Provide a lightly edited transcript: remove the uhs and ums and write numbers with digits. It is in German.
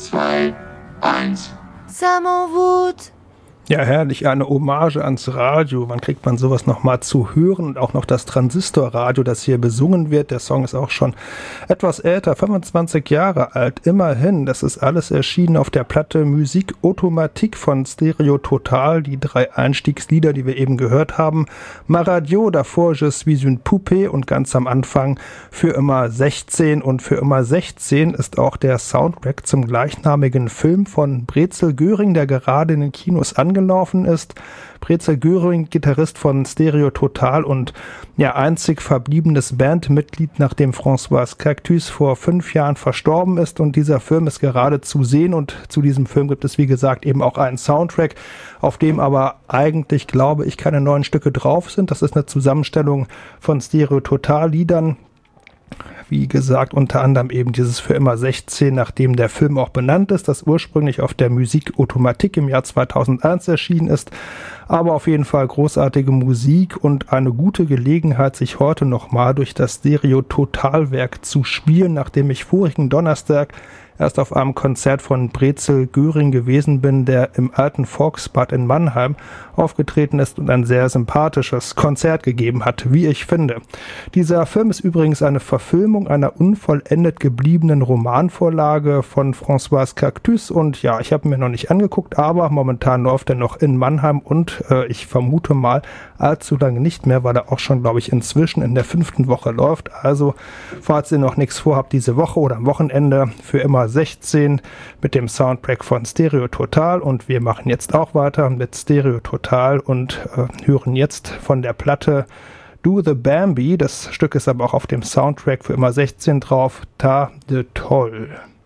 2, 1. Ça m'en voûte. Ja, herrlich, eine Hommage ans Radio. Wann kriegt man sowas nochmal zu hören? Und auch noch das Transistorradio, das hier besungen wird. Der Song ist auch schon etwas älter, 25 Jahre alt. Immerhin, das ist alles erschienen auf der Platte Musik Automatique von Stereo Total. Die 3 Einstiegslieder, die wir eben gehört haben. Ma Radio, davor Je suis une poupée und ganz am Anfang Für immer 16. Und Für immer 16 ist auch der Soundtrack zum gleichnamigen Film von Brezel Göring, der gerade in den Kinos angelaufen ist. Brezel Göring, Gitarrist von Stereo Total und ja einzig verbliebenes Bandmitglied, nachdem François Cactus vor 5 Jahren verstorben ist, und dieser Film ist gerade zu sehen, und zu diesem Film gibt es wie gesagt eben auch einen Soundtrack, auf dem aber eigentlich, glaube ich, keine neuen Stücke drauf sind. Das ist eine Zusammenstellung von Stereo Total Liedern. Wie gesagt, unter anderem eben dieses Für immer 16, nachdem der Film auch benannt ist, das ursprünglich auf der Musik Automatique im Jahr 2001 erschienen ist. Aber auf jeden Fall großartige Musik und eine gute Gelegenheit, sich heute nochmal durch das Stereo Total-Werk zu spielen, nachdem ich vorigen Donnerstag erst auf einem Konzert von Brezel Göring gewesen bin, der im alten Volksbad in Mannheim aufgetreten ist und ein sehr sympathisches Konzert gegeben hat, wie ich finde. Dieser Film ist übrigens eine Verfilmung einer unvollendet gebliebenen Romanvorlage von François Cactus, und ja, ich habe mir noch nicht angeguckt, aber momentan läuft er noch in Mannheim und ich vermute mal allzu lange nicht mehr, weil er auch schon, glaube ich, inzwischen in der 5. Woche läuft. Also, falls ihr noch nichts vorhabt diese Woche oder am Wochenende, Für immer 16 mit dem Soundtrack von Stereo Total, und wir machen jetzt auch weiter mit Stereo Total und hören jetzt von der Platte Do the Bambi. Das Stück ist aber auch auf dem Soundtrack Für immer 16 drauf. Ta de Toll.